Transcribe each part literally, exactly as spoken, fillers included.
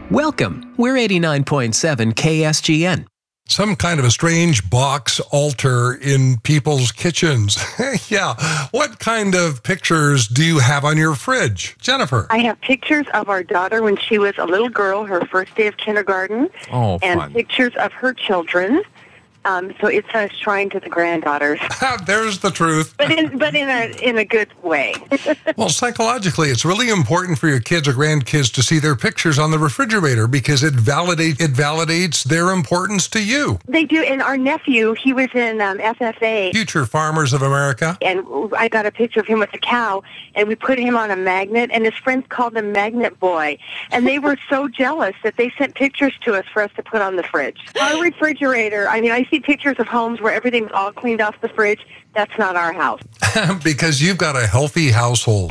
Welcome. We're eighty-nine point seven K S G N. Some kind of a strange box altar in people's kitchens. Yeah. What kind of pictures do you have on your fridge? Jennifer. I have pictures of our daughter when she was a little girl, her first day of kindergarten. Oh, and fun. pictures of her children. Um, so it's a shrine to the granddaughters. There's the truth. But in but in a in a good way. Well, psychologically, it's really important for your kids or grandkids to see their pictures on the refrigerator because it validates it validates their importance to you. They do. And our nephew, he was in um, F F A. Future Farmers of America. And I got a picture of him with a cow, and we put him on a magnet, and his friends called him Magnet Boy. And they were so jealous that they sent pictures to us for us to put on the fridge. Our refrigerator, I mean, I see pictures of homes where everything's all cleaned off the fridge. That's not our house. Because you've got a healthy household.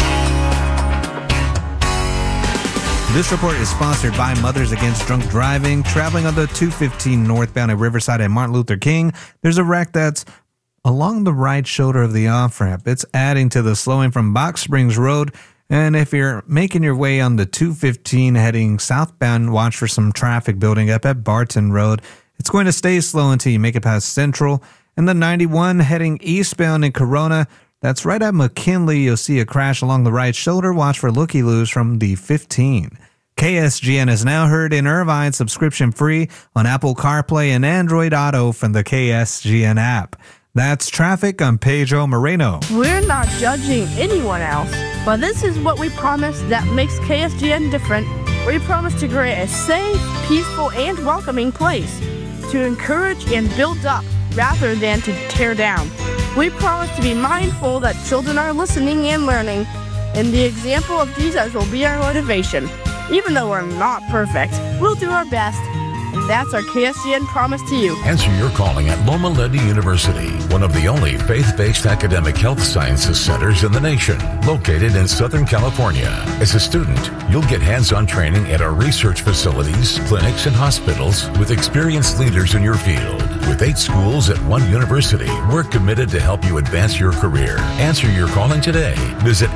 This report is sponsored by Mothers Against Drunk Driving. Traveling on the two fifteen northbound at Riverside and Martin Luther King, there's a wreck that's along the right shoulder of the off-ramp. It's adding to the slowing from Box Springs Road. And if you're making your way on the two fifteen heading southbound, watch for some traffic building up at Barton Road. It's going to stay slow until you make it past Central. And the ninety-one heading eastbound in Corona, that's right at McKinley. You'll see a crash along the right shoulder. Watch for looky-loos from the fifteen. K S G N is now heard in Irvine, subscription free on Apple CarPlay and Android Auto from the K S G N app. That's traffic. I'm Pedro Moreno. We're not judging anyone else, but this is what we promise that makes K S G N different. We promise to create a safe, peaceful, and welcoming place to encourage and build up rather than to tear down. We promise to be mindful that children are listening and learning, and the example of Jesus will be our motivation. Even though we're not perfect, we'll do our best. And that's our K S G N promise to you. Answer your calling at Loma Linda University, one of the only faith-based academic health sciences centers in the nation, located in Southern California. As a student, you'll get hands-on training at our research facilities, clinics, and hospitals with experienced leaders in your field. With eight schools at one university, we're committed to help you advance your career. Answer your calling today. Visit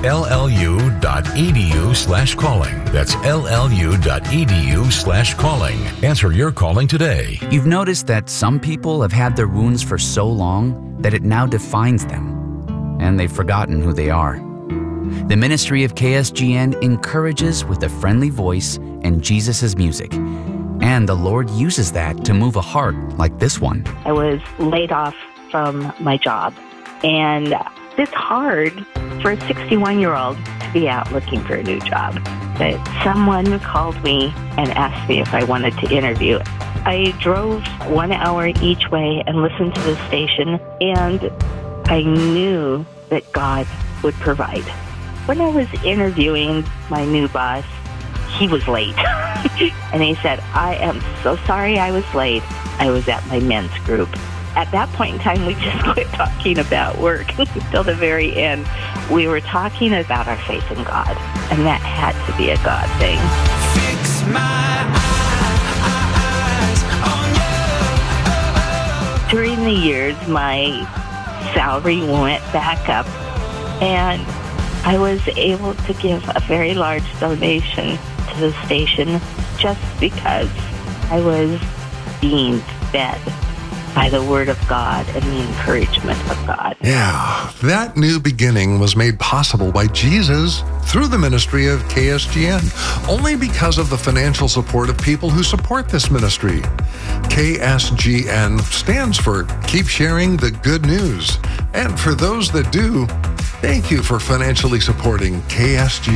llu.edu slash calling. That's llu.edu slash calling. Answer your calling today. You've noticed that some people have had their wounds for so long that it now defines them, and they've forgotten who they are. The ministry of K S G N encourages with a friendly voice and Jesus' music, and the Lord uses that to move a heart like this one. I was laid off from my job, and it's hard for a sixty-one-year-old to be out looking for a new job. But someone called me and asked me if I wanted to interview. I drove one hour each way and listened to the station, and I knew that God would provide. When I was interviewing my new boss, he was late. And he said, I am so sorry I was late. I was at my men's group. At that point in time, we just quit talking about work until the very end. We were talking about our faith in God, and that had to be a God thing. Fix my eyes on you. During the years, my salary went back up, and I was able to give a very large donation to the station just because I was being fed by the Word of God and the encouragement of God. Yeah, that new beginning was made possible by Jesus through the ministry of K S G N, only because of the financial support of people who support this ministry. K S G N stands for Keep Sharing the Good News. And for those that do, thank you for financially supporting K S G N.